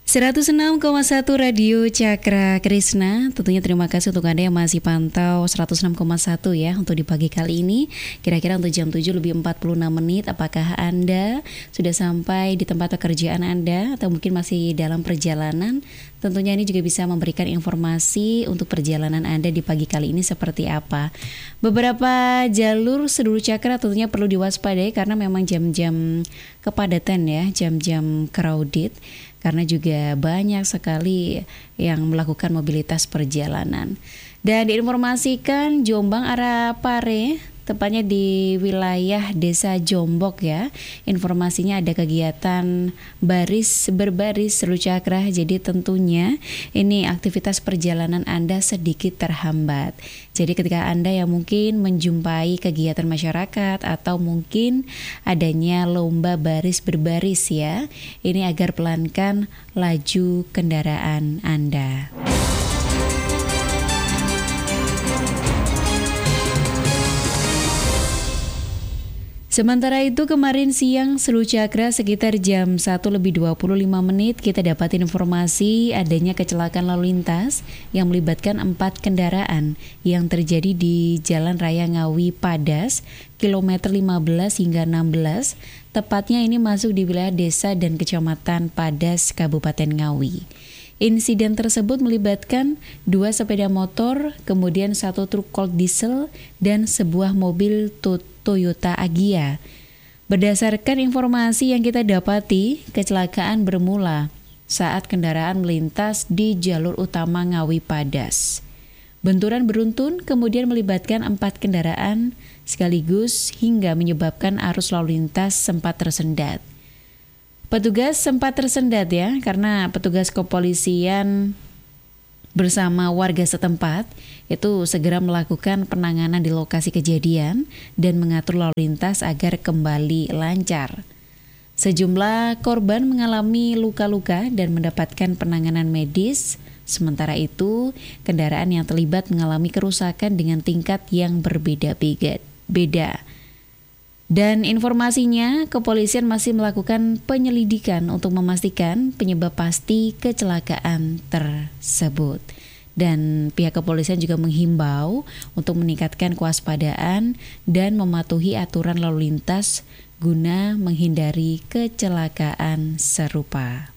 106,1 Radio Cakra Krisna. Tentunya terima kasih untuk Anda yang masih pantau 106,1 ya untuk di pagi kali ini. Kira-kira untuk jam 7 lebih 46 menit. Apakah Anda sudah sampai di tempat pekerjaan Anda atau mungkin masih dalam perjalanan? Tentunya ini juga bisa memberikan informasi untuk perjalanan Anda di pagi kali ini seperti apa. Beberapa jalur seluruh Cakra tentunya perlu diwaspadai karena memang jam-jam kepadatan ya, jam-jam crowded. Karena juga banyak sekali yang melakukan mobilitas perjalanan. Dan diinformasikan Jombang arah Pare, tepatnya di wilayah Desa Jombok ya. Informasinya ada kegiatan baris berbaris seluruh Cakra. Jadi tentunya ini aktivitas perjalanan Anda sedikit terhambat. Jadi ketika Anda yang mungkin menjumpai kegiatan masyarakat atau mungkin adanya lomba baris berbaris ya, ini agar pelankan laju kendaraan Anda. Sementara itu kemarin siang seluruh Cakra sekitar jam 1 lebih 25 menit kita dapat informasi adanya kecelakaan lalu lintas yang melibatkan 4 kendaraan yang terjadi di Jalan Raya Ngawi Padas kilometer 15 hingga 16, tepatnya ini masuk di wilayah desa dan kecamatan Padas Kabupaten Ngawi. Insiden tersebut melibatkan 2 sepeda motor, kemudian 1 truk cold diesel, dan sebuah mobil Toyota Agya. Berdasarkan informasi yang kita dapati, kecelakaan bermula saat kendaraan melintas di jalur utama Ngawi Padas. Benturan beruntun kemudian melibatkan 4 kendaraan sekaligus hingga menyebabkan arus lalu lintas sempat tersendat. Petugas sempat tersendat ya, karena petugas kepolisian bersama warga setempat itu segera melakukan penanganan di lokasi kejadian dan mengatur lalu lintas agar kembali lancar. Sejumlah korban mengalami luka-luka dan mendapatkan penanganan medis. Sementara itu, kendaraan yang terlibat mengalami kerusakan dengan tingkat yang berbeda-beda. Dan informasinya, kepolisian masih melakukan penyelidikan untuk memastikan penyebab pasti kecelakaan tersebut. Dan pihak kepolisian juga menghimbau untuk meningkatkan kewaspadaan dan mematuhi aturan lalu lintas guna menghindari kecelakaan serupa.